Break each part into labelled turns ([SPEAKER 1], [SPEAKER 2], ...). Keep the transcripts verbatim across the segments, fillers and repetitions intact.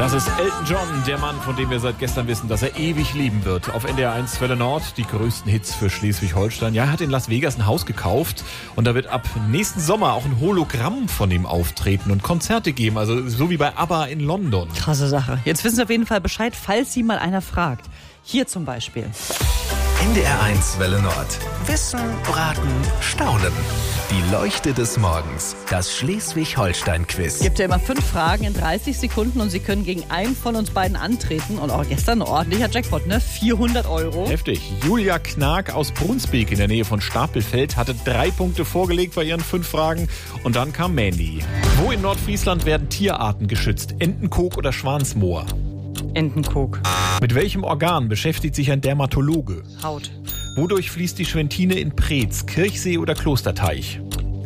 [SPEAKER 1] Das ist Elton John, der Mann, von dem wir seit gestern wissen, dass er ewig leben wird. Auf N D R eins Welle Nord die größten Hits für Schleswig-Holstein. Ja, er hat in Las Vegas ein Haus gekauft und da wird ab nächsten Sommer auch ein Hologramm von ihm auftreten und Konzerte geben, also so wie bei ABBA in London.
[SPEAKER 2] Krasse Sache. Jetzt wissen Sie auf jeden Fall Bescheid, falls Sie mal einer fragt. Hier zum Beispiel.
[SPEAKER 3] N D R eins Welle Nord. Wissen, Braten, Staunen. Die Leuchte des Morgens. Das Schleswig-Holstein-Quiz.
[SPEAKER 2] Gibt ja immer fünf Fragen in dreißig Sekunden und Sie können gegen einen von uns beiden antreten. Und auch gestern ein ordentlicher Jackpot, ne? vierhundert Euro.
[SPEAKER 1] Heftig. Julia Knag aus Brunsbeek in der Nähe von Stapelfeld hatte drei Punkte vorgelegt bei ihren fünf Fragen. Und dann kam Mandy. Wo in Nordfriesland werden Tierarten geschützt? Entenkok oder Schwansmoor?
[SPEAKER 2] Entenkok.
[SPEAKER 1] Mit welchem Organ beschäftigt sich ein Dermatologe?
[SPEAKER 2] Haut.
[SPEAKER 1] Wodurch fließt die Schwentine in Preetz? Kirchsee oder Klosterteich?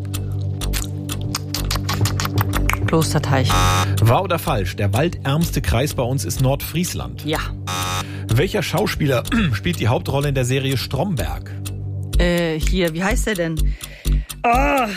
[SPEAKER 2] Klosterteich.
[SPEAKER 1] Wahr oder falsch? Der waldärmste Kreis bei uns ist Nordfriesland.
[SPEAKER 2] Ja.
[SPEAKER 1] Welcher Schauspieler spielt die Hauptrolle in der Serie Stromberg?
[SPEAKER 2] Äh, hier, wie heißt der denn? Oh!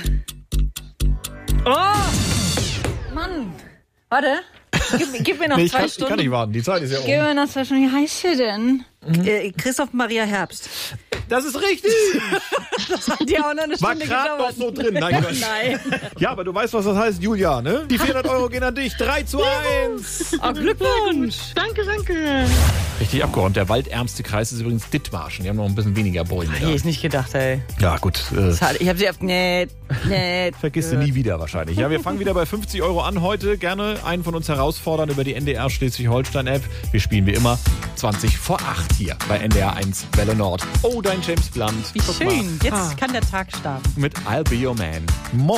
[SPEAKER 2] Oh! Mann! Warte. Gib, gib mir noch
[SPEAKER 1] nee, ich
[SPEAKER 2] zwei
[SPEAKER 1] kann,
[SPEAKER 2] Stunden.
[SPEAKER 1] Ich kann nicht warten, die Zeit ist ja um.
[SPEAKER 2] Gib mir noch zwei Stunden. Wie heißt der denn? Mhm. Äh, Christoph Maria Herbst.
[SPEAKER 1] Das ist richtig!
[SPEAKER 2] Das hat ja auch noch eine
[SPEAKER 1] War
[SPEAKER 2] Stunde
[SPEAKER 1] gerade noch
[SPEAKER 2] gedauert.
[SPEAKER 1] so drin. Nein,
[SPEAKER 2] Nein.
[SPEAKER 1] Ja, aber du weißt, was das heißt, Julia, ne? Die vierhundert Euro gehen an dich. drei zu eins.
[SPEAKER 2] Oh, Glückwunsch.
[SPEAKER 4] Danke, danke.
[SPEAKER 1] Richtig abgeräumt. Der waldärmste Kreis ist übrigens Dithmarschen. Die haben noch ein bisschen weniger Bäume.
[SPEAKER 2] Hätte ich nicht gedacht, ey.
[SPEAKER 1] Ja, gut. Äh,
[SPEAKER 2] Ich habe sie auf... Nee, nee.
[SPEAKER 1] Vergisst du nie wieder wahrscheinlich. Ja, wir fangen wieder bei fünfzig Euro an heute. Gerne einen von uns herausfordern über die N D R Schleswig-Holstein-App. Wir spielen wie immer zwanzig vor acht hier bei N D R eins Welle Nord. Oh, dein James Blunt.
[SPEAKER 2] Wie
[SPEAKER 1] Guck
[SPEAKER 2] schön.
[SPEAKER 1] mal.
[SPEAKER 2] Jetzt kann der Tag starten.
[SPEAKER 1] Mit I'll Be Your Man. Morgen